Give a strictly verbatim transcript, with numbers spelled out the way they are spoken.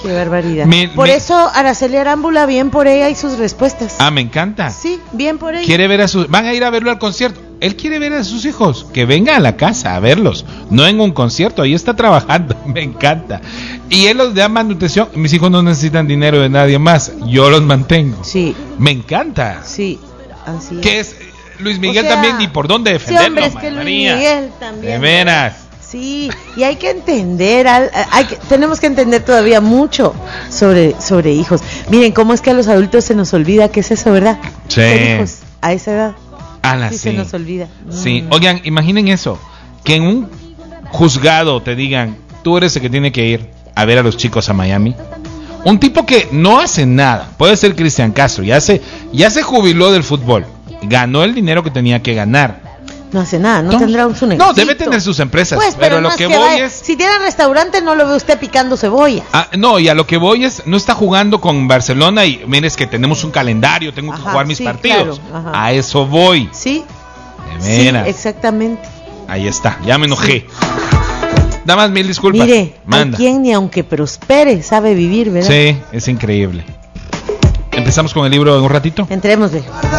Qué barbaridad. Me, por me... eso Araceli Arámbula, bien por ella y sus respuestas. Ah, me encanta. Sí, bien por ella. Quiere ver a sus... Van a ir a verlo al concierto. Él quiere ver a sus hijos. Que venga a la casa a verlos. No en un concierto. Ahí está trabajando. Me encanta. Y él los da manutención. Mis hijos no necesitan dinero de nadie más. Yo los mantengo. Sí. Me encanta. Sí, así es. Que es... Luis Miguel O sea, también ni por dónde defenderlo. Sí, hombre, es que Luis María. Miguel también. De veras. Sí, y hay que entender, hay que, tenemos que entender todavía mucho sobre, sobre hijos. Miren, cómo es que a los adultos se nos olvida que es eso, ¿verdad? Sí. Ser hijos a esa edad. Ala, sí, sí. se nos olvida. Sí, Mm. oigan, imaginen eso, que en un juzgado te digan, tú eres el que tiene que ir a ver a los chicos a Miami. Un tipo que no hace nada, puede ser Cristian Castro, ya se, ya se jubiló del fútbol, ganó el dinero que tenía que ganar. No hace nada, no, No, tendrá un su no, negocito. debe tener sus empresas, Pues, pero, pero no lo es que, que voy vaya- es... Si tiene restaurante no lo ve usted picando cebolla. Ah, no, y a lo que voy es, no está jugando con Barcelona y mires que tenemos un calendario, tengo que Ajá, jugar mis sí, partidos. claro, ajá. A eso voy. Sí, De sí, veras. exactamente. Ahí está, ya me enojé. Damas, mil disculpas. Mire, Manda. a quien ni aunque prospere sabe vivir, ¿verdad? Sí, es increíble. ¿Empezamos con el libro en un ratito? Entrémosle.